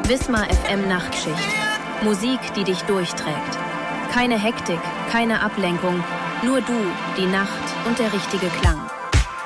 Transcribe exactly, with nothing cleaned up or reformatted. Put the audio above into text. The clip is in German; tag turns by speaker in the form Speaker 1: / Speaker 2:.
Speaker 1: Wismar F M Nachtschicht. Musik, die dich durchträgt. Keine Hektik, keine Ablenkung, nur du, die Nacht und der richtige Klang.